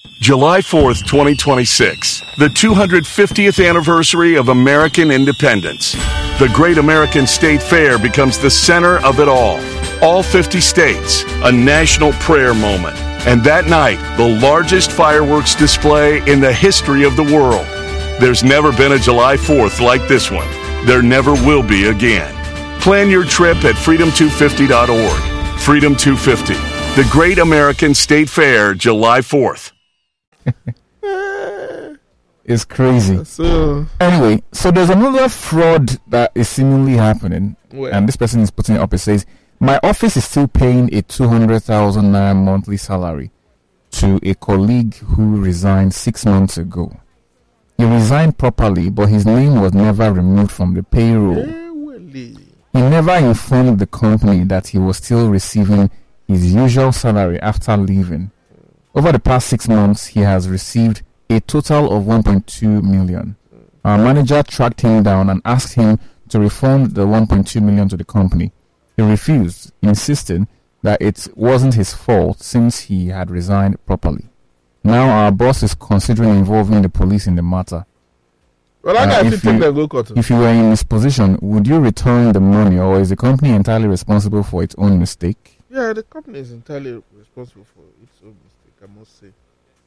July 4th, 2026, the 250th anniversary of American independence. The Great American State Fair becomes the center of it all. All 50 states, a national prayer moment. And that night, the largest fireworks display in the history of the world. There's never been a July 4th like this one. There never will be again. Plan your trip at freedom250.org. Freedom 250, the Great American State Fair, July 4th. It's crazy. So Anyway, so there's another fraud that is seemingly happening. Where? And this person is putting it up. It says, my office is still paying a 200,000 naira monthly salary to a colleague who resigned 6 months ago. He resigned properly, but his name was never removed from the payroll. He never informed the company that he was still receiving his usual salary after leaving. Over the past 6 months, he has received a total of 1.2 million. Our manager tracked him down and asked him to refund the 1.2 million to the company. He refused, insisting that it wasn't his fault since he had resigned properly. Now our boss is considering involving the police in the matter. well, that guy fit take the go court. If you were in this position, would you return the money, or is the company entirely responsible for its own mistake? Yeah, the company is entirely responsible for its own mistake, I must say.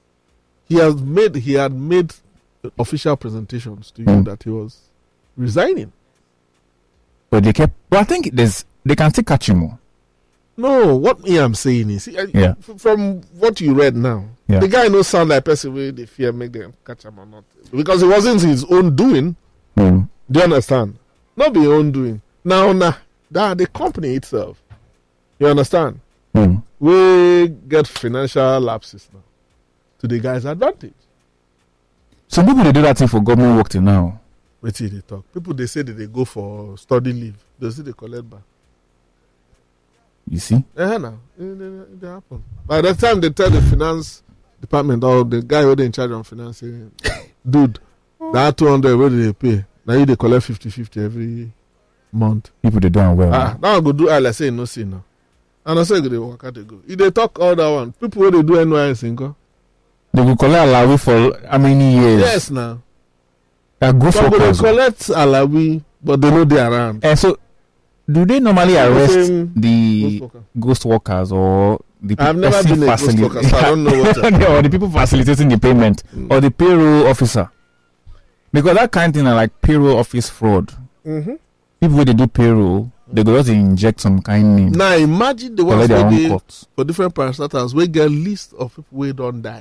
He had made official presentations to you that he was resigning. But they kept. But I think they can still catch him more. No, what me I'm saying is, from what you read now, the guy no sound like person where they fear make them catch him or not, because it wasn't his own doing. Do you understand? Not be own doing. Now, the company itself. You understand? We get financial lapses now to the guy's advantage. Some people they do that thing for government work till now. Wait till they talk. People they say that they go for study leave. They say they collect back. You see? Now it happen. By the time they tell the finance department or the guy who they in charge of finance, dude, that 200 where do they pay? Now you they collect 50-50 every month. People they doing well. Now I go do I say no see now. And I say they work out they go. If they talk all that one, people where they do NYS they will collect alawi for how many years? Yes now. They collect alawi, but they know they around. And so do they normally arrest the ghost workers or the people? I've never been a ghost worker, so I don't know what or the people facilitating the payment or the payroll officer. Because that kind of thing are like payroll office fraud. People where they do payroll, they go just inject some kind name. Now imagine the ones where they for different parastatals we get list of people who don't die.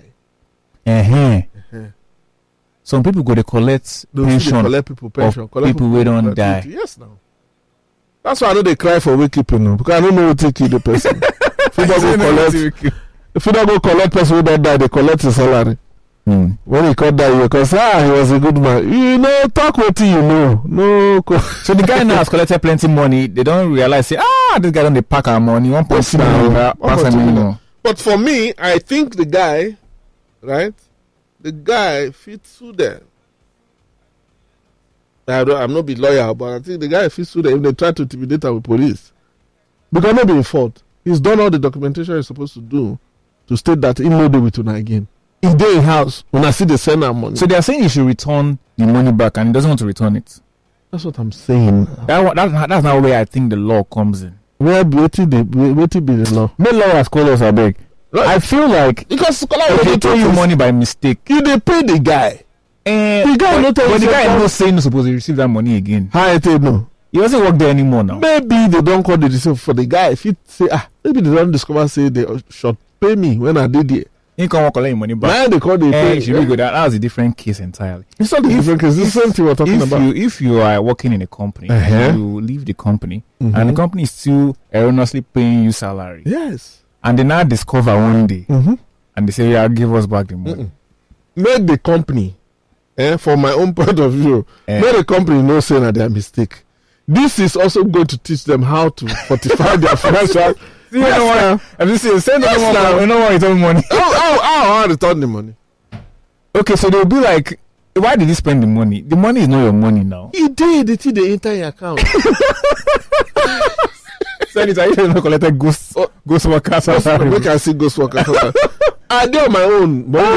Some people go to collect pension. Collect people pension. Collect people who don't die. Yes, now. That's why I know they cry for wakekeeping now, because I don't know what to kill the person. If you don't go collect person who don't die, they collect his salary. When he caught that, because he was a good man. You know, talk what you know. No. So the guy now has collected plenty money. They don't realize, this guy don't pack our money. 1.2 million. But for me, I think the guy, right? The guy fits through them. I'm not be lawyer, but I think the guy fits through them if they try to intimidate her with police. Because not being fault. He's done all the documentation he's supposed to do to state that he know they will tonight again. If they in house, when I see they send her money. So they are saying he should return the money back and he doesn't want to return it. That's what I'm saying. That's not where I think the law comes in. Where be the law? No lawyers call us a beg. Right. I feel like because they pay you money by mistake. You they pay the guy. The guy but the guy is not saying he's supposed to receive that money again. How I tell no? He doesn't work there anymore now. Maybe they don't call the receipt for the guy. If he say maybe they don't discover say they should pay me when I did it. He can't collect money back. Now they call the pay. That was a different case entirely. It's not a different case. It's the same thing we're talking about. If you are working in a company, you leave the company, and the company is still erroneously paying you salary. Yes. And they now discover one day, and they say, give us back the money. Make the company, from my own point of view, make the company know say that their mistake. This is also going to teach them how to fortify their financial. You know what? I'm just saying, send them money. You know what? Return money. How return the money? Okay, so they'll be like, why did you spend the money? The money is not your money now. You did. It's in the entire account. Send it. I usually not collected ghost workers. We can see ghost workers. I do on my own.